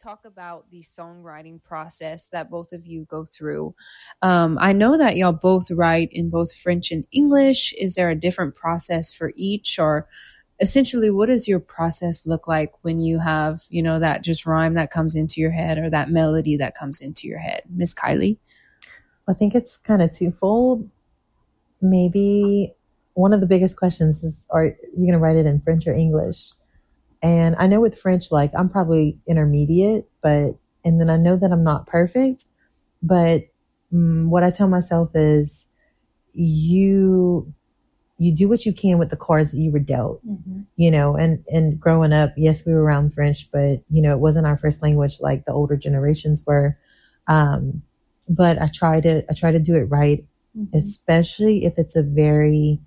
talk about the songwriting process that both of you go through. I know that y'all both write in both French and English. Is there a different process for each, or essentially, what does your process look like when you have, that just rhyme that comes into your head or that melody that comes into your head? Miss Kylie? I think it's kind of twofold. Maybe one of the biggest questions is, are you going to write it in French or English? And I know with French, like I'm probably intermediate, and then I know that I'm not perfect. But what I tell myself is you do what you can with the cards that you were dealt, and growing up, yes, we were around French, but it wasn't our first language like the older generations were. But I try to do it right, especially if it's a very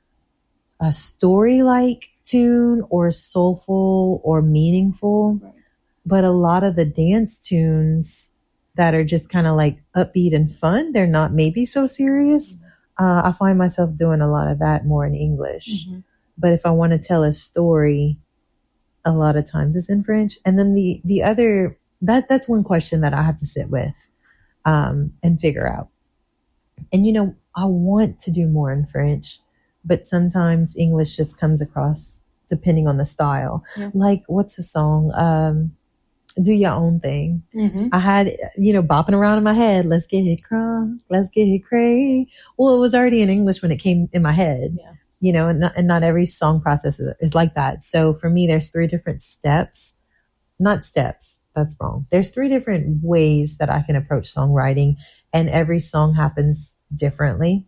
story-like tune or soulful or meaningful. Right. But a lot of the dance tunes that are just kind of like upbeat and fun, they're not maybe so serious. I find myself doing a lot of that more in English. But if I want to tell a story, a lot of times it's in French. And then the other, that's one question that I have to sit with and figure out. And, I want to do more in French, but sometimes English just comes across depending on the style. Yeah. Like, what's a song? Do Your Own Thing. I had, bopping around in my head. Let's get it crunk. Let's get it cray. Well, it was already in English when it came in my head, and not every song process is like that. So for me, there's 3 different steps, not steps. That's wrong. There's 3 different ways that I can approach songwriting, and every song happens differently.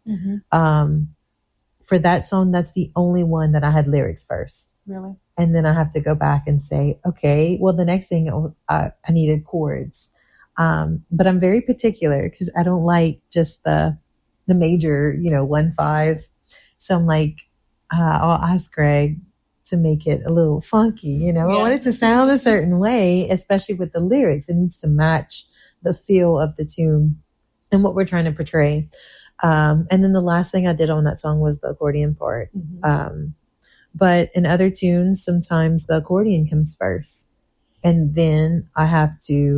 For that song, that's the only one that I had lyrics first. Really? And then I have to go back and say, okay, well, the next thing I needed chords. But I'm very particular because I don't like just the major, 1/5. So I'm like, I'll ask Greg to make it a little funky. Yeah. I want it to sound a certain way, especially with the lyrics. It needs to match the feel of the tune and what we're trying to portray. And then the last thing I did on that song was the accordion part. But in other tunes, sometimes the accordion comes first. And then I'll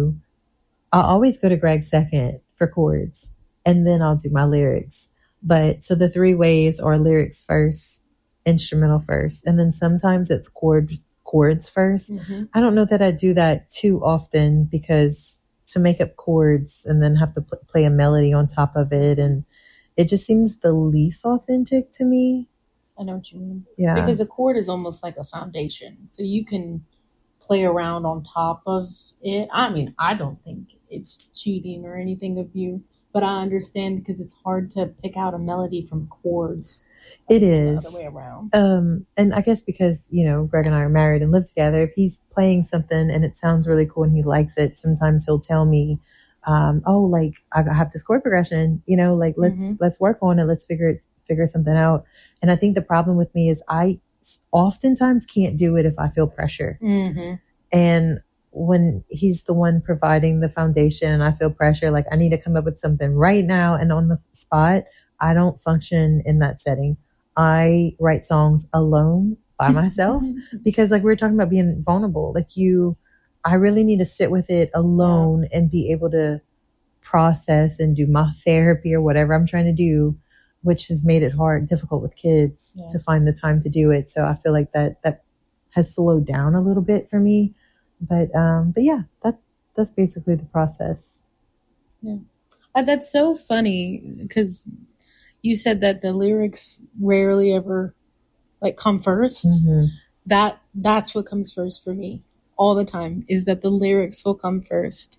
always go to Greg second for chords. And then I'll do my lyrics. But so the 3 ways are lyrics first, instrumental first. And then sometimes it's chords first. I don't know that I do that too often, because to make up chords and then have to play a melody on top of it, and it just seems the least authentic to me. I know what you mean. Yeah. Because the chord is almost like a foundation. So you can play around on top of it. I mean, I don't think it's cheating or anything of you, but I understand because it's hard to pick out a melody from chords. It is. The other way around. And I guess because, Greg and I are married and live together, if he's playing something and it sounds really cool and he likes it, sometimes he'll tell me, I have this chord progression, let's work on it. Let's figure something out. And I think the problem with me is I oftentimes can't do it if I feel pressure. And when he's the one providing the foundation and I feel pressure, like I need to come up with something right now and on the spot, I don't function in that setting. I write songs alone by myself because like we were talking about being vulnerable, I really need to sit with it alone and be able to process and do my therapy or whatever I'm trying to do, which has made it difficult with kids to find the time to do it. So I feel like that has slowed down a little bit for me. But yeah, that's basically the process. Yeah. That's so funny because you said that the lyrics rarely ever come first. That's what comes first for me all the time, is that the lyrics will come first.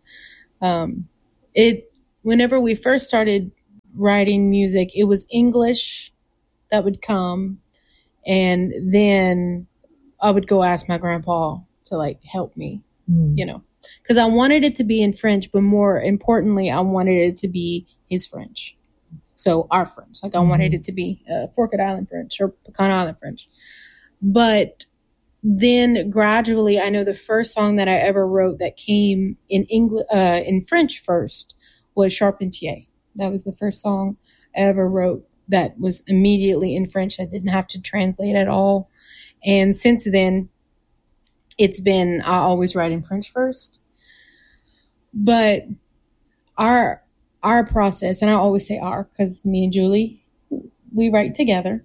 Whenever we first started writing music, it was English that would come, and then I would go ask my grandpa to help me, because I wanted it to be in French, but more importantly, I wanted it to be his French. So our French, I wanted it to be Forked Island French or Pecan Island French. But then gradually, I know the first song that I ever wrote that came in English, in French first, was Charpentier. That was the first song I ever wrote that was immediately in French. I didn't have to translate at all. And since then, I always write in French first. But our process, and I always say our because me and Julie, we write together.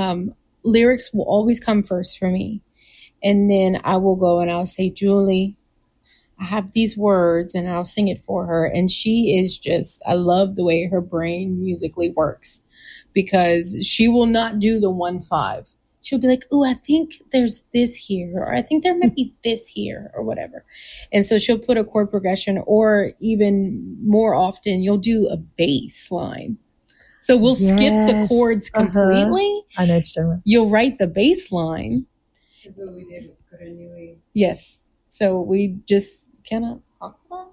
Lyrics will always come first for me. And then I will go and I'll say, Julie, I have these words, and I'll sing it for her. And she is just, I love the way her brain musically works, because she will not do the 1-5. She'll be like, oh, I think there's this here, or I think there might be this here, or whatever. And so she'll put a chord progression, or even more often, you'll do a bass line. So we'll skip the chords completely. I know what you're talking You'll write the bass line. That's what we did with Kuranui. Yes. So we just cannot talk about.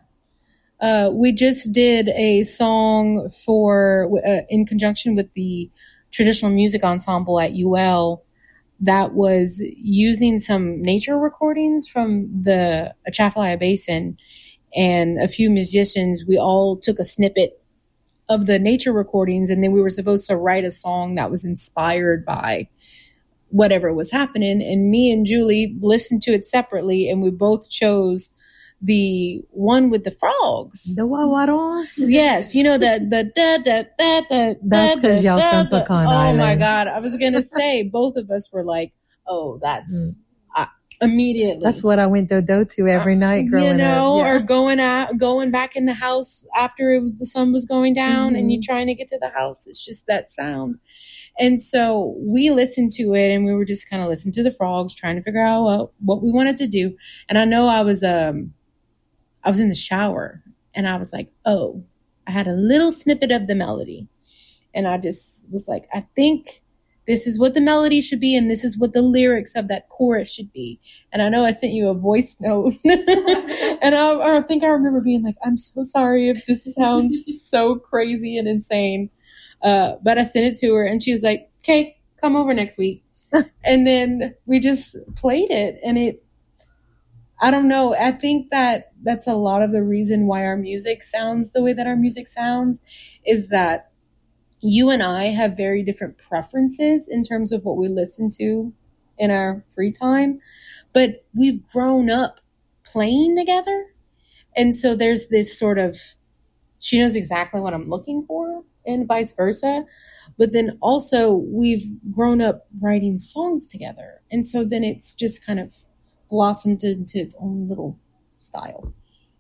Yeah. We just did a song for in conjunction with the traditional music ensemble at UL that was using some nature recordings from the Atchafalaya Basin, and a few musicians. We all took a snippet of the nature recordings, and then we were supposed to write a song that was inspired by whatever was happening. And me and Julie listened to it separately, and we both chose the one with the frogs. The wawaros? Yes, you know, the da da da da. That's because y'all from Pecan Island. Oh my God. I was going to say, both of us were like, oh, that's immediately. That's what I went to every night growing up. Or going back in the house after the sun was going down, and you trying to get to the house. It's just that sound. And so we listened to it, and we were just kind of listening to the frogs, trying to figure out what we wanted to do. And I know I was in the shower, and I was like, oh, I had a little snippet of the melody. And I just was like, I think this is what the melody should be, and this is what the lyrics of that chorus should be. And I know I sent you a voice note. And I think I remember being like, I'm so sorry if this sounds so crazy and insane. But I sent it to her, and she was like, okay, come over next week. And then we just played it, and I don't know. I think that's a lot of the reason why our music sounds the way that our music sounds, is that you and I have very different preferences in terms of what we listen to in our free time, but we've grown up playing together. And so there's this sort of, she knows exactly what I'm looking for, and vice versa. But then also we've grown up writing songs together. And so then it's just kind of blossomed into its own little style.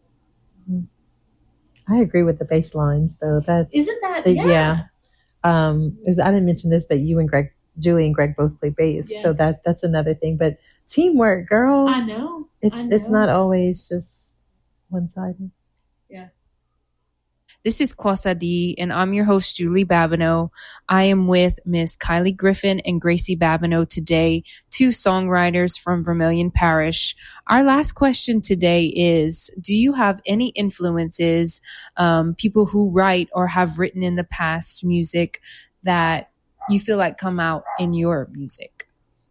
I agree with the bass lines, though. Isn't that? Yeah. I didn't mention this, but Julie and Greg both play bass. Yes. So that's another thing. But teamwork, girl. I know. It's not always just one-sided. Yeah. This is Kwasa D, and I'm your host, Julie Babineau. I am with Miss Kylie Griffin and Gracie Babineau today, two songwriters from Vermilion Parish. Our last question today is, do you have any influences, people who write or have written in the past music that you feel like come out in your music?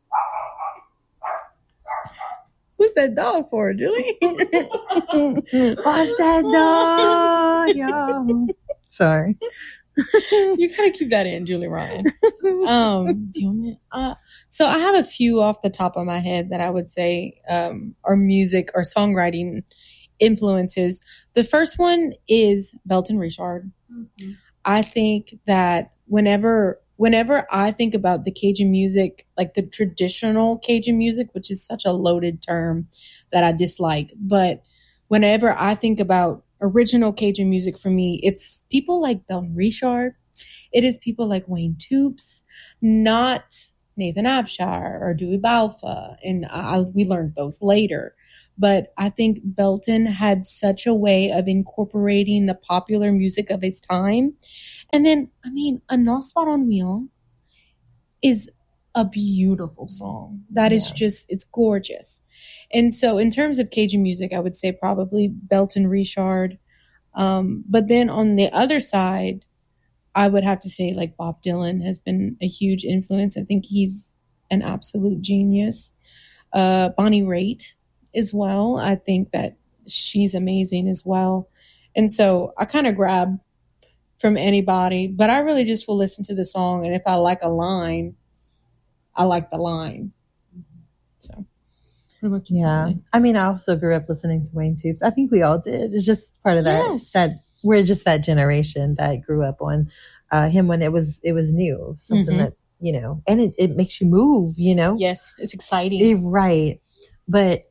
Who's that dog for, Julie? Watch that dog, yo. Sorry. You gotta keep that in, Julie Ryan. Do you want me? So I have a few off the top of my head that I would say are music or songwriting influences. The first one is Belton Richard. Mm-hmm. I think that whenever I think about the Cajun music, like the traditional Cajun music, which is such a loaded term that I dislike, but whenever I think about original Cajun music, for me, it's people like Belton Richard. It is people like Wayne Toups, not Nathan Abshire or Dewey Balfa. And we learned those later. But I think Belton had such a way of incorporating the popular music of his time. And then, I mean, A Noce par un Million is a beautiful song. That is just, it's gorgeous. And so in terms of Cajun music, I would say probably Belton Richard. But then on the other side, I would have to say like Bob Dylan has been a huge influence. I think he's an absolute genius. Bonnie Raitt as well. I think that she's amazing as well. And so I kind of grab from anybody, but I really just will listen to the song, and if I like a line, I like the line. So pretty much. Yeah. I mean, I also grew up listening to Wayne Tubes. I think we all did. It's just part of that we're just that generation that grew up on him when it was new, something that, you know, and it makes you move, you know? Yes. It's exciting. Right. But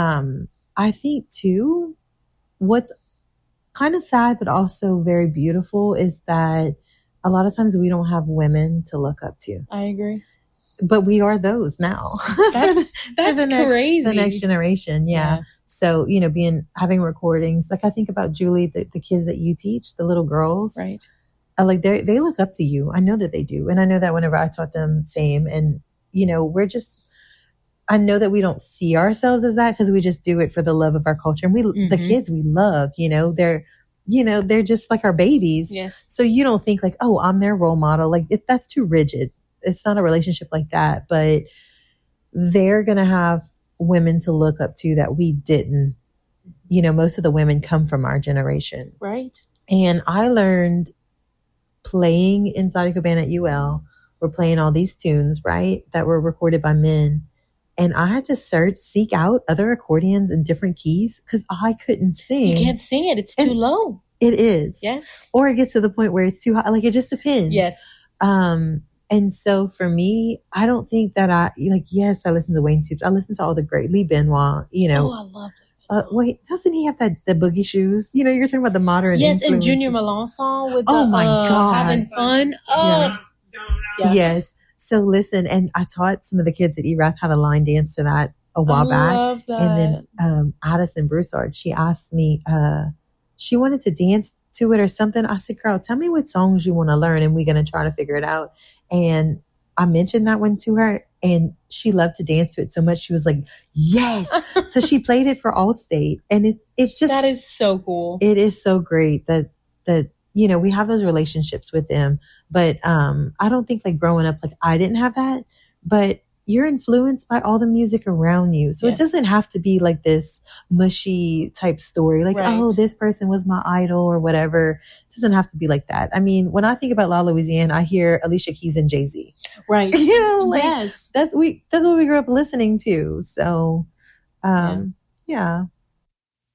I think too, what's kind of sad, but also very beautiful is that a lot of times we don't have women to look up to. I agree. But we are those now. That's crazy. The next generation. Yeah. So, you know, having recordings, like I think about Julie, the kids that you teach, the little girls. Right. Like they look up to you. I know that they do. And I know that whenever I taught them, same. And, you know, I know that we don't see ourselves as that because we just do it for the love of our culture. And the kids we love, you know, they're just like our babies. Yes. So you don't think like, oh, I'm their role model. Like that's too rigid. It's not a relationship like that, but they're going to have women to look up to that we didn't. You know, most of the women come from our generation. Right. And I learned playing in Saudi Cabana at UL. We're playing all these tunes, right, that were recorded by men. And I had to seek out other accordions in different keys because I couldn't sing. You can't sing it. It's too low. It is. Yes. Or it gets to the point where it's too high. Like, it just depends. Yes. And so for me, I don't think that yes, I listen to Wayne Tubes. I listen to all the great Lee Benoit, you know. Oh, I love Lee wait, doesn't he have the boogie shoes? You know, you're talking about the modern Yes, influences. and Junior Melancon with my God. having fun. Oh. Yeah. Yes. So listen, and I taught some of the kids at ERATH how to line dance to that a while back. I love that. And then Addison Broussard, she asked me, she wanted to dance to it or something. I said, girl, tell me what songs you want to learn and we're going to try to figure it out. And I mentioned that one to her and she loved to dance to it so much. She was like, yes. So she played it for Allstate. And it's just, that is so cool. It is so great that, you know, we have those relationships with them. But I don't think like growing up, like I didn't have that, but you're influenced by all the music around you. So It doesn't have to be like this mushy type story. Like, oh, this person was my idol or whatever. It doesn't have to be like that. I mean, when I think about La Louisiane, I hear Alicia Keys and Jay-Z. Right. You know, like that's what we grew up listening to. So, yeah.